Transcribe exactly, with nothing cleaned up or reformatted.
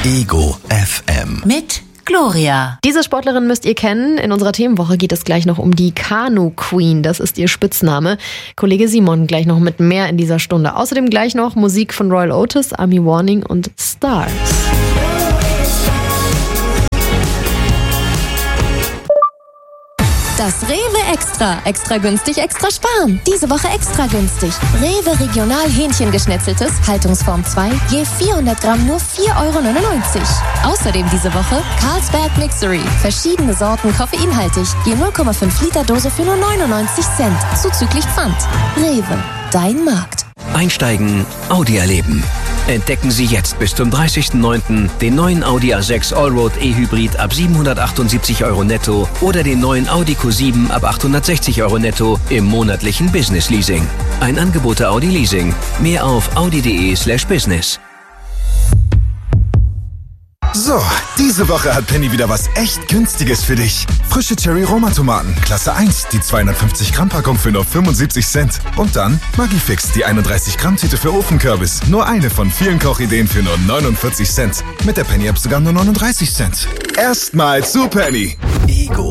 Ego F M. Mit Gloria. Diese Sportlerin müsst ihr kennen. In unserer Themenwoche geht es gleich noch um die Kanu Queen. Das ist ihr Spitzname. Kollege Simon gleich noch mit mehr in dieser Stunde. Außerdem gleich noch Musik von Royal Otis, Army Warning und Stars. Das Rewe Extra. Extra günstig, extra sparen. Diese Woche extra günstig. Rewe Regional Hähnchengeschnetzeltes, Haltungsform zwei, je vierhundert Gramm nur vier Euro neunundneunzig. Außerdem diese Woche Carlsberg Mixery. Verschiedene Sorten koffeinhaltig, je null Komma fünf Liter Dose für nur neunundneunzig Cent. Zuzüglich Pfand. Rewe, dein Markt. Einsteigen, Audi erleben. Entdecken Sie jetzt bis zum dreißigsten neunten den neuen Audi A sechs Allroad E-Hybrid ab siebenhundertachtundsiebzig Euro netto oder den neuen Audi Q sieben ab achthundertsechzig Euro netto im monatlichen Business Leasing. Ein Angebot der Audi Leasing. Mehr auf audi.de slash business. So, diese Woche hat Penny wieder was echt Günstiges für dich. Frische Cherry-Roma-Tomaten, Klasse eins, die zweihundertfünfzig Gramm Packung für nur fünfundsiebzig Cent. Und dann Maggi-Fix, die einunddreißig Gramm Tüte für Ofenkürbis. Nur eine von vielen Kochideen für nur neunundvierzig Cent. Mit der Penny-App sogar nur neununddreißig Cent. Erstmal zu Penny.